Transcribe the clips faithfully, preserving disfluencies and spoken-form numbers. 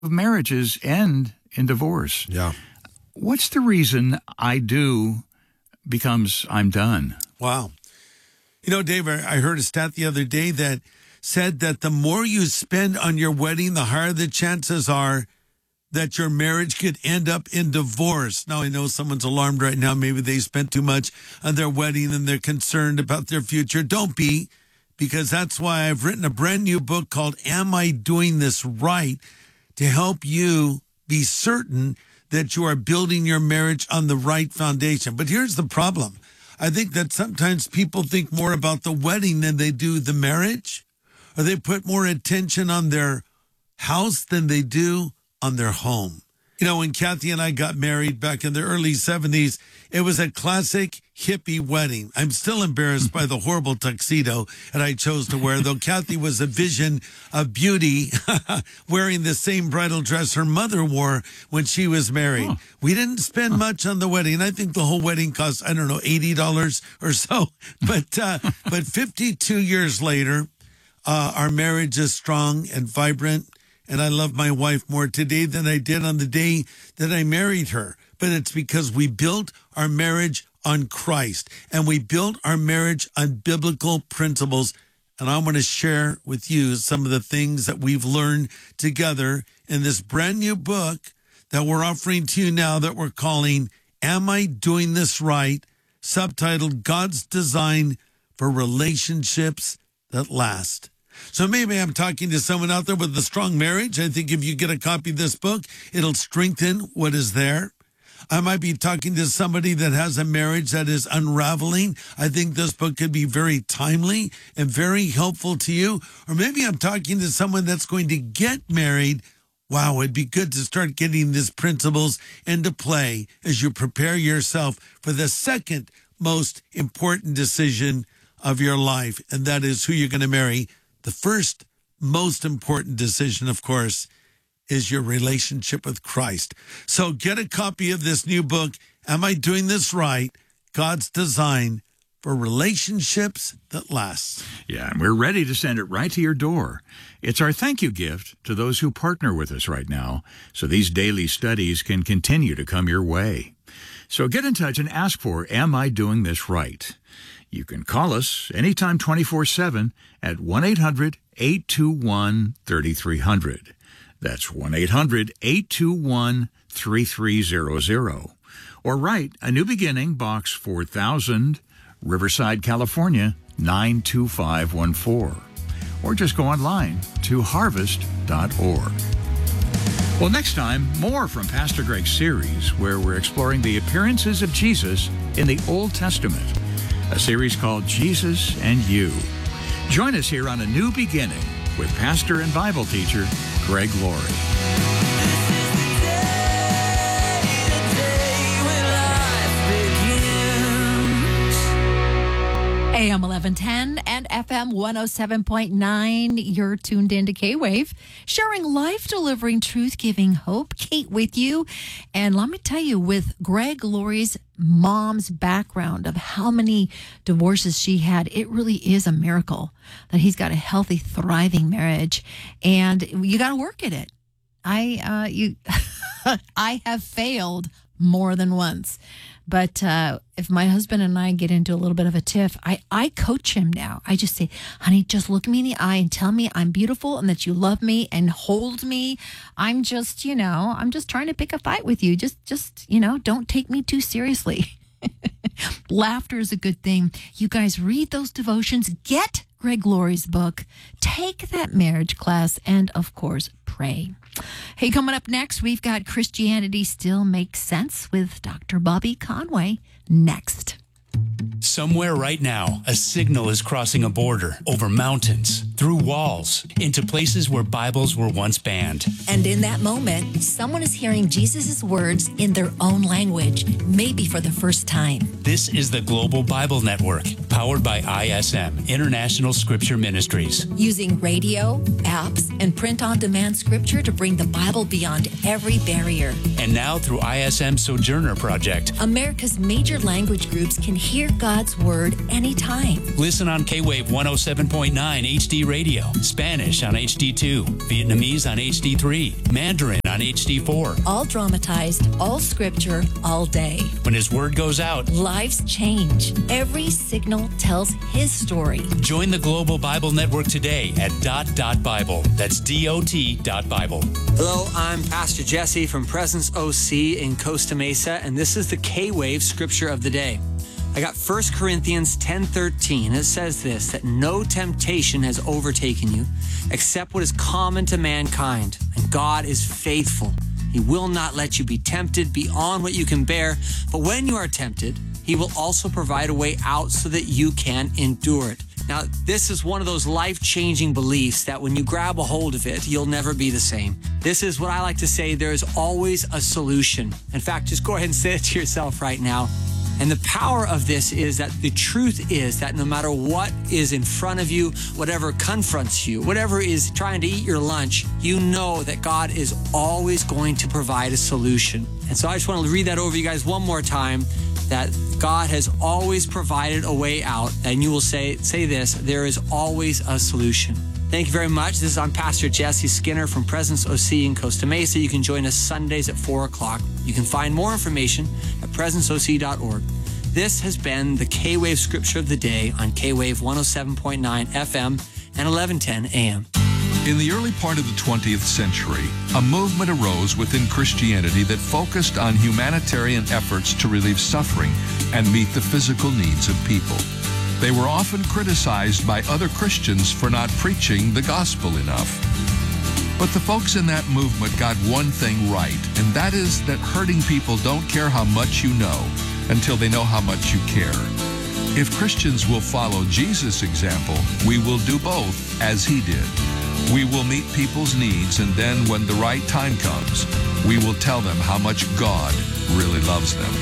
marriages end in divorce. Yeah. What's the reason I do becomes I'm done? Wow. You know, Dave, I heard a stat the other day that said that the more you spend on your wedding, the higher the chances are that your marriage could end up in divorce. Now, I know someone's alarmed right now. Maybe they spent too much on their wedding and they're concerned about their future. Don't be, because that's why I've written a brand new book called Am I Doing This Right? To help you be certain that you are building your marriage on the right foundation. But here's the problem. I think that sometimes people think more about the wedding than they do the marriage, or they put more attention on their house than they do on their home. You know, when Kathy and I got married back in the early seventies, it was a classic hippie wedding. I'm still embarrassed by the horrible tuxedo that I chose to wear, though Kathy was a vision of beauty wearing the same bridal dress her mother wore when she was married. Oh. We didn't spend much on the wedding. I think the whole wedding cost, I don't know, eighty dollars or so. But, uh, but fifty-two years later, uh, our marriage is strong and vibrant. And I love my wife more today than I did on the day that I married her. But it's because we built our marriage on Christ and we built our marriage on biblical principles. And I want to share with you some of the things that we've learned together in this brand new book that we're offering to you now that we're calling Am I Doing This Right? Subtitled God's Design for Relationships That Last. So maybe I'm talking to someone out there with a strong marriage. I think if you get a copy of this book, it'll strengthen what is there. I might be talking to somebody that has a marriage that is unraveling. I think this book could be very timely and very helpful to you. Or maybe I'm talking to someone that's going to get married. Wow, it'd be good to start getting these principles into play as you prepare yourself for the second most important decision of your life, and that is who you're going to marry. The first most important decision, of course, is your relationship with Christ. So get a copy of this new book, Am I Doing This Right? God's Design for Relationships That Last. Yeah, and we're ready to send it right to your door. It's our thank you gift to those who partner with us right now, so these daily studies can continue to come your way. So get in touch and ask for Am I Doing This Right? You can call us anytime twenty-four seven at one eight hundred eight two one three three zero zero. That's one eight hundred eight two one three three zero zero. Or write A New Beginning, Box four thousand, Riverside, California, nine two five one four. Or just go online to harvest dot org. Well, next time, more from Pastor Greg's series where we're exploring the appearances of Jesus in the Old Testament. A series called Jesus and You. Join us here on A New Beginning with pastor and Bible teacher Greg Laurie. A M eleven ten and F M one oh seven point nine. You're tuned into K-Wave, sharing life, delivering truth, giving hope. Kate with you. And let me tell you, with Greg Laurie's mom's background of how many divorces she had, it really is a miracle that he's got a healthy, thriving marriage. And you got to work at it. I, uh, you, I have failed more than once. But uh, if my husband and I get into a little bit of a tiff, I, I coach him now. I just say, honey, just look me in the eye and tell me I'm beautiful and that you love me and hold me. I'm just, you know, I'm just trying to pick a fight with you. Just, just, you know, don't take me too seriously. Laughter is a good thing. You guys read those devotions, get Greg Laurie's book, take that marriage class, and of course, pray. Hey, coming up next, we've got Christianity Still Makes Sense with Doctor Bobby Conway next. Somewhere right now, a signal is crossing a border, over mountains, through walls, into places where Bibles were once banned. And in that moment, someone is hearing Jesus' words in their own language, maybe for the first time. This is the Global Bible Network, powered by I S M, International Scripture Ministries. Using radio, apps, and print-on-demand scripture to bring the Bible beyond every barrier. And now through I S M Sojourner Project, America's major language groups can hear God's Word anytime. Listen on K-Wave one oh seven point nine H D Radio, Spanish on H D two, Vietnamese on H D three, Mandarin on H D four. All dramatized, all scripture, all day. When His Word goes out, Lives change. Every signal tells His story. join the Global Bible Network today at dot dot Bible. That's D O T dot Bible. Hello, I'm Pastor Jesse from Presence O C in Costa Mesa, and this is the K-Wave Scripture of the Day. I got First Corinthians ten thirteen. It says this, that no temptation has overtaken you except what is common to mankind, and God is faithful. He will not let you be tempted beyond what you can bear, but when you are tempted, He will also provide a way out so that you can endure it. Now, this is one of those life-changing beliefs that when you grab a hold of it, you'll never be the same. This is what I like to say, there is always a solution. In fact, just go ahead and say it to yourself right now. And the power of this is that the truth is that no matter what is in front of you, whatever confronts you, whatever is trying to eat your lunch, you know that God is always going to provide a solution. And so I just want to read that over you guys one more time, that God has always provided a way out. And you will say, say this, there is always a solution. Thank you very much. This is I'm Pastor Jesse Skinner from Presence O C in Costa Mesa. You can join us Sundays at four o'clock. You can find more information at presence o c dot org. This has been the K-Wave Scripture of the Day on K-Wave one oh seven point nine F M and eleven ten A M. In the early part of the twentieth century, a movement arose within Christianity that focused on humanitarian efforts to relieve suffering and meet the physical needs of people. They were often criticized by other Christians for not preaching the gospel enough. But the folks in that movement got one thing right, and that is that hurting people don't care how much you know until they know how much you care. If Christians will follow Jesus' example, we will do both as He did. We will meet people's needs, and then when the right time comes, we will tell them how much God really loves them.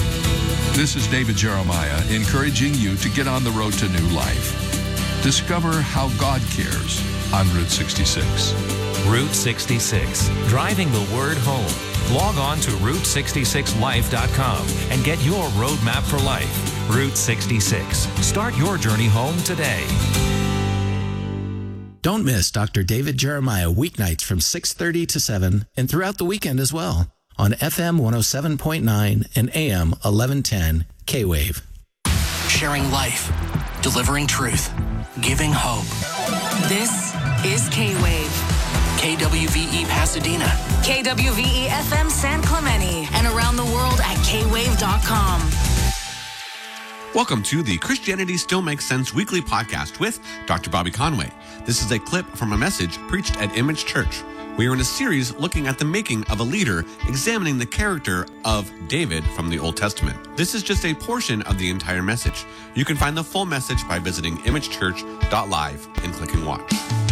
This is David Jeremiah encouraging you to get on the road to new life. Discover how God cares on Route sixty-six. Route sixty-six, driving the word home. Log on to route sixty-six life dot com and get your roadmap for life. Route sixty-six. Start your journey home today. Don't miss Doctor David Jeremiah weeknights from six thirty to seven and throughout the weekend as well on F M one oh seven point nine and A M eleven ten K-Wave. Sharing life, delivering truth, giving hope. This is K-Wave. K W V E Pasadena. K W V E F M San Clemente. And around the world at K wave dot com. Welcome to the Christianity Still Makes Sense weekly podcast with Doctor Bobby Conway. This is a clip from a message preached at Image Church. We are in a series looking at the making of a leader, examining the character of David from the Old Testament. This is just a portion of the entire message. You can find the full message by visiting image church dot live and clicking watch.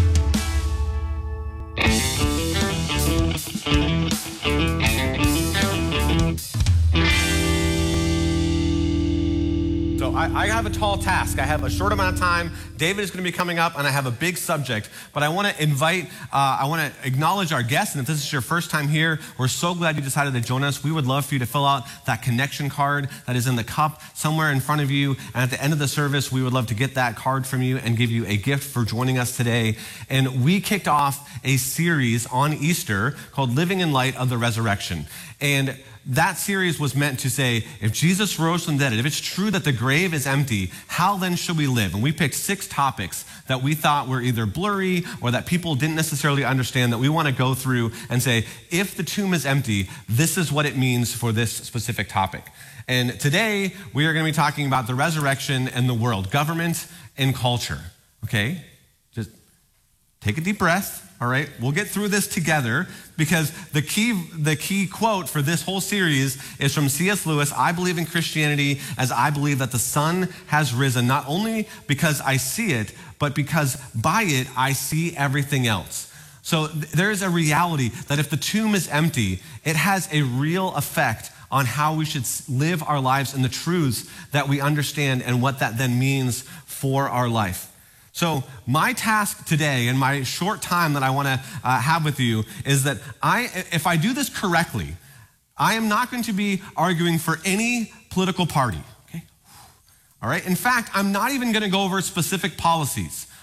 So I, I have a tall task. I have a short amount of time. David is going to be coming up, and I have a big subject. But I want to invite, uh, I want to acknowledge our guests. And if this is your first time here, we're so glad you decided to join us. We would love for you to fill out that connection card that is in the cup somewhere in front of you. And at the end of the service, we would love to get that card from you and give you a gift for joining us today. And we kicked off a series on Easter called Living in Light of the Resurrection. And that series was meant to say, if Jesus rose from the dead, if it's true that the grave is empty, how then should we live? And we picked six topics that we thought were either blurry or that people didn't necessarily understand, that we want to go through and say, if the tomb is empty, this is what it means for this specific topic. And today, we are going to be talking about the resurrection and the world, government and culture, okay? Just take a deep breath. All right, we'll get through this together because the key the key quote for this whole series is from C S Lewis. I believe in Christianity as I believe that the sun has risen, not only because I see it, but because by it I see everything else. So th- there is a reality that if the tomb is empty, it has a real effect on how we should live our lives and the truths that we understand and what that then means for our life. So my task today and my short time that I want to uh, have with you is that I, if I do this correctly, I am not going to be arguing for any political party, okay? All right? In fact, I'm not even going to go over specific policies.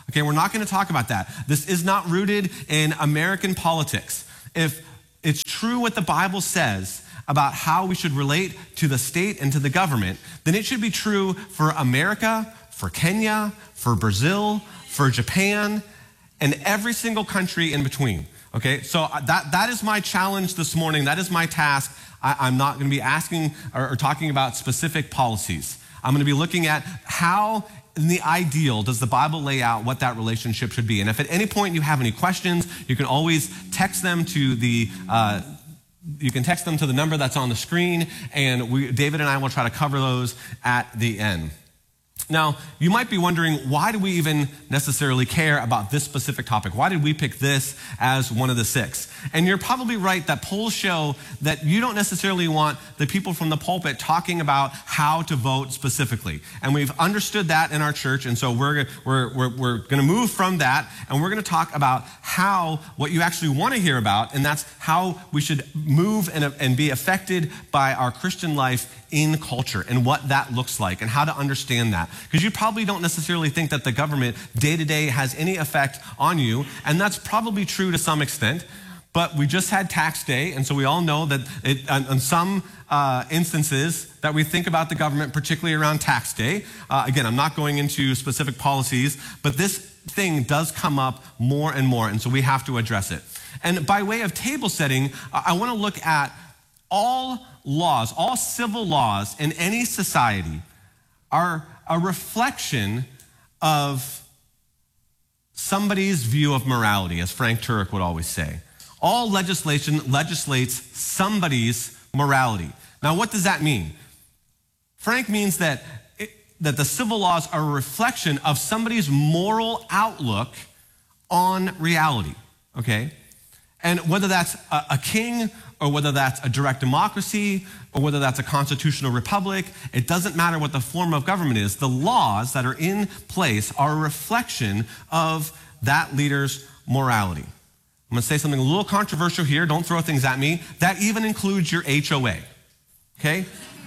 Okay, we're not going to talk about that. This is not rooted in American politics. If it's true what the Bible says about how we should relate to the state and to the government, then it should be true for America, for Kenya, for Brazil, for Japan, and every single country in between. Okay, so that, that is my challenge this morning. That is my task. I, I'm not going to be asking or, or talking about specific policies. I'm going to be looking at how, in the ideal, does the Bible lay out what that relationship should be. And if at any point you have any questions, you can always text them to the uh, you can text them to the number that's on the screen, and we, David and I will try to cover those at the end. Now, you might be wondering, why do we even necessarily care about this specific topic? Why did we pick this as one of the six? And you're probably right that polls show that you don't necessarily want the people from the pulpit talking about how to vote specifically. And we've understood that in our church, and so we're, we're, we're, we're going to move from that, and we're going to talk about how, what you actually want to hear about, and that's how we should move and, and be affected by our Christian life in culture and what that looks like and how to understand that. Because you probably don't necessarily think that the government day to day has any effect on you, and that's probably true to some extent. But we just had tax day, and so we all know that it, on, on some uh, instances that we think about the government, particularly around tax day. Uh, again, I'm not going into specific policies, but this thing does come up more and more, and so we have to address it. And by way of table setting, I want to look at all laws, all civil laws in any society are a reflection of somebody's view of morality, as Frank Turek would always say. All legislation legislates somebody's morality. Now, what does that mean? Frank means that, it, that the civil laws are a reflection of somebody's moral outlook on reality, okay? And whether that's a, a king, or whether that's a direct democracy, or whether that's a constitutional republic, it doesn't matter what the form of government is. The laws that are in place are a reflection of that leader's morality. I'm going to say something a little controversial here. Don't throw things at me. That even includes your H O A, okay?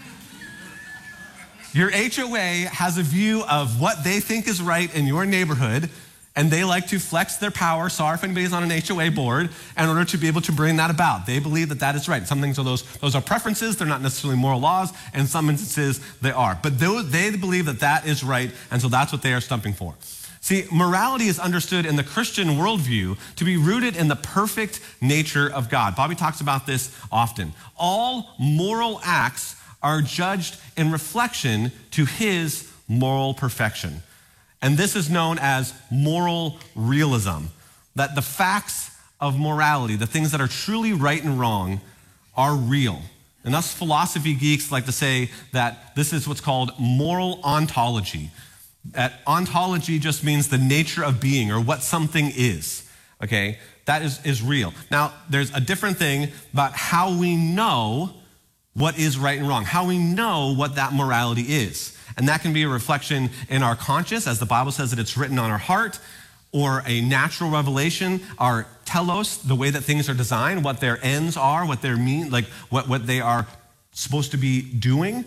Your H O A has a view of what they think is right in your neighborhood, and they like to flex their power. Sorry if anybody's on an H O A board, in order to be able to bring that about. They believe that that is right. Some things are those, those are preferences. They're not necessarily moral laws. In some instances, they are. But those, they believe that that is right, and so that's what they are stumping for. See, morality is understood in the Christian worldview to be rooted in the perfect nature of God. Bobby talks about this often. All moral acts are judged in reflection to his moral perfection. And this is known as moral realism, that the facts of morality, the things that are truly right and wrong, are real. And us philosophy geeks like to say that this is what's called moral ontology. That ontology just means the nature of being, or what something is, okay? That is, is real. Now, there's a different thing about how we know what is right and wrong, how we know what that morality is. And that can be a reflection in our conscience, as the Bible says that it's written on our heart, or a natural revelation, our telos, the way that things are designed, what their ends are, what their mean, like what, what they are supposed to be doing,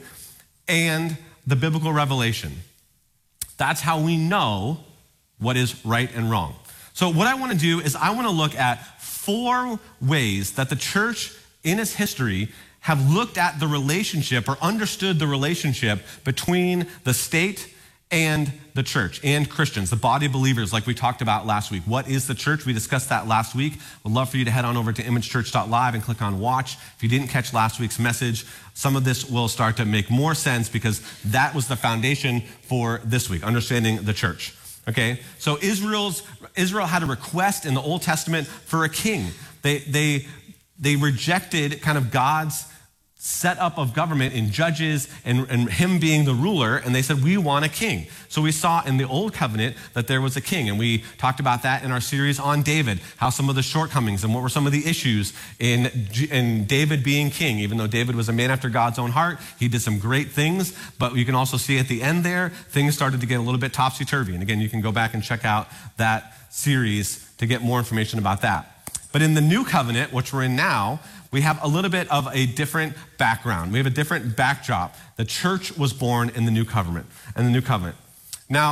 and the biblical revelation. That's how we know what is right and wrong. So what I want to do is I want to look at four ways that the church in its history have looked at the relationship or understood the relationship between the state and the church and Christians, the body of believers, like we talked about last week. What is the church? We discussed that last week. We'd love for you to head on over to image church dot live and click on watch. If you didn't catch last week's message, some of this will start to make more sense, because that was the foundation for this week, understanding the church. Okay, so Israel's Israel had a request in the Old Testament for a king. They they they rejected kind of God's setup of government in Judges and, and him being the ruler, and they said, we want a king. So we saw in the Old Covenant that there was a king, and we talked about that in our series on David, how some of the shortcomings and what were some of the issues in, in David being king. Even though David was a man after God's own heart, he did some great things, but you can also see at the end there, things started to get a little bit topsy-turvy. And again, you can go back and check out that series to get more information about that. But in the New Covenant, which we're in now, we have a little bit of a different background. We have a different backdrop. The church was born in the New Covenant. In the New Covenant. Now,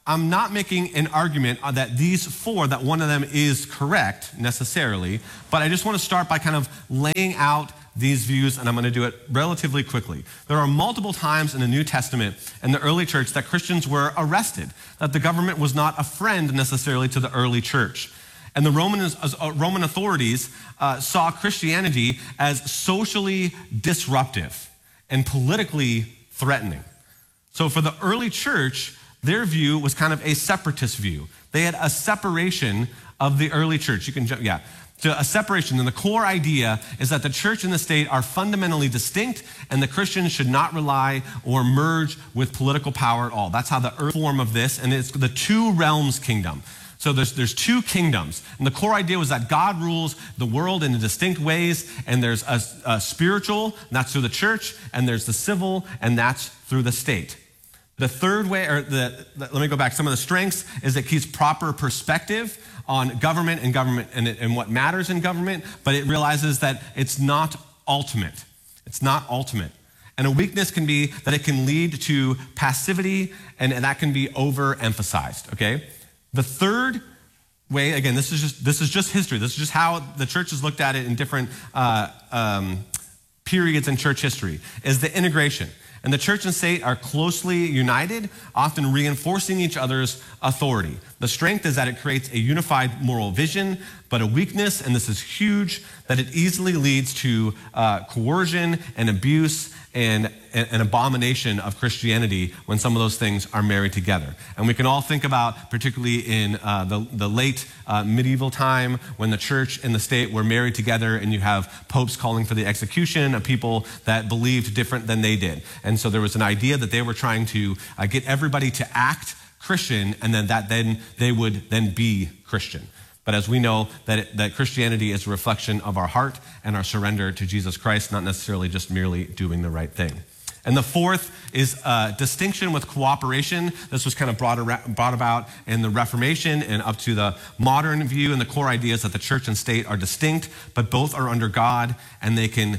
I'm not making an argument that these four, that one of them is correct necessarily, but I just want to start by kind of laying out these views, and I'm going to do it relatively quickly. There are multiple times in the New Testament and the early church that Christians were arrested, that the government was not a friend necessarily to the early church. And the Roman, uh, Roman authorities uh, saw Christianity as socially disruptive and politically threatening. So for the early church, their view was kind of a separatist view. They had a separation of the early church. You can jump, yeah. To a separation. And the core idea is that the church and the state are fundamentally distinct, and the Christians should not rely or merge with political power at all. That's how the early form of this, and it's the two realms kingdom. So there's, there's two kingdoms. And the core idea was that God rules the world in distinct ways, and there's a, a spiritual, and that's through the church, and there's the civil, and that's through the state. The third way, or the, the, let me go back. Some of the strengths is it keeps proper perspective on government and government and, and what matters in government, but it realizes that it's not ultimate. It's not ultimate. And a weakness can be that it can lead to passivity, and, and that can be overemphasized, okay? The third way, again, this is just this is just history. This is just how the church has looked at it in different uh, um, periods in church history, is the integration. And the church and state are closely united, often reinforcing each other's authority. The strength is that it creates a unified moral vision, but a weakness, and this is huge, that it easily leads to uh, coercion and abuse and an abomination of Christianity when some of those things are married together. And we can all think about, particularly in uh, the, the late uh, medieval time, when the church and the state were married together, and you have popes calling for the execution of people that believed different than they did. And so there was an idea that they were trying to uh, get everybody to act Christian, and then that then they would then be Christian. But as we know, that, it, that Christianity is a reflection of our heart and our surrender to Jesus Christ, not necessarily just merely doing the right thing. And the fourth is uh, distinction with cooperation. This was kind of brought, around, brought about in the Reformation and up to the modern view. And the core idea is that the church and state are distinct, but both are under God, and they can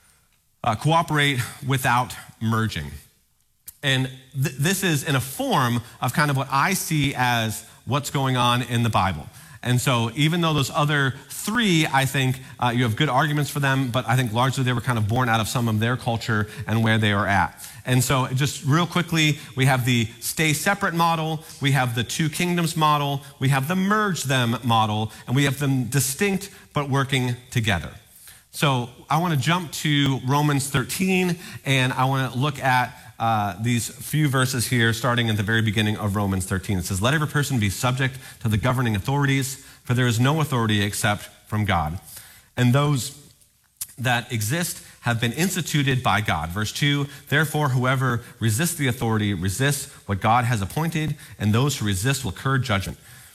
uh, cooperate without merging. And th- this is in a form of kind of what I see as what's going on in the Bible. And so even though those other three, I think uh, you have good arguments for them, but I think largely they were kind of born out of some of their culture and where they are at. And so just real quickly, we have the stay separate model, we have the two kingdoms model, we have the merge them model, and we have them distinct but working together. So I want to jump to Romans thirteen, and I want to look at Uh, these few verses here, starting at the very beginning of Romans thirteen. It says, "Let every person be subject to the governing authorities, for there is no authority except from God. And those that exist have been instituted by God." Verse two, "Therefore, whoever resists the authority resists what God has appointed, and those who resist will incur judgment.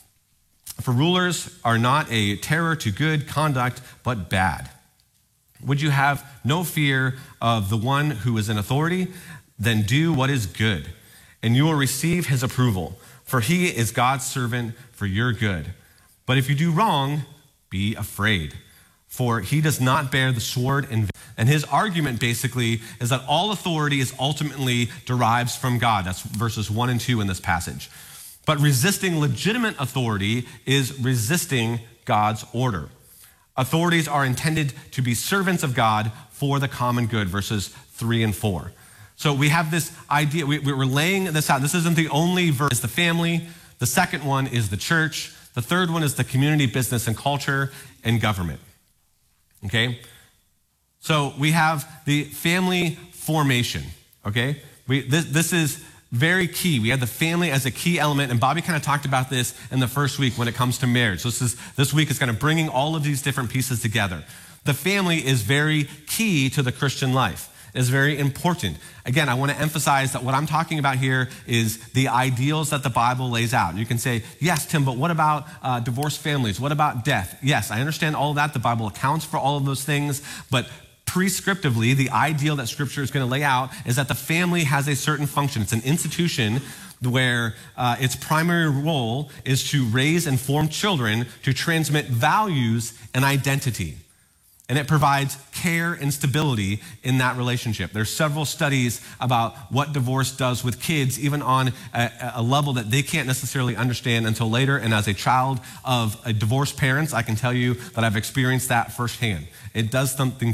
For rulers are not a terror to good conduct, but bad. Would you have no fear of the one who is in authority? Then do what is good, and you will receive his approval, for he is God's servant for your good. But if you do wrong, be afraid, for he does not bear the sword in vain." And his argument basically is that all authority is ultimately derives from God. That's verses one and two in this passage. But resisting legitimate authority is resisting God's order. Authorities are intended to be servants of God for the common good, verses three and four. So we have this idea, we, we're laying this out. This isn't the only verse. It's the family. The second one is the church. The third one is the community, business, and culture, and government. Okay? So we have the family formation. Okay? We, this, this is very key. We have the family as a key element, and Bobby kind of talked about this in the first week when it comes to marriage. So this, is, this week is kind of bringing all of these different pieces together. The family is very key to the Christian life. Is very important. Again, I want to emphasize that what I'm talking about here is the ideals that the Bible lays out. You can say, yes, Tim, but what about uh, divorced families? What about death? Yes, I understand all of that. The Bible accounts for all of those things, but prescriptively, the ideal that Scripture is going to lay out is that the family has a certain function. It's an institution where uh, its primary role is to raise and form children to transmit values and identity. And it provides care and stability in that relationship. There's several studies about what divorce does with kids, even on a, a level that they can't necessarily understand until later. And as a child of a divorced parents, I can tell you that I've experienced that firsthand. It does something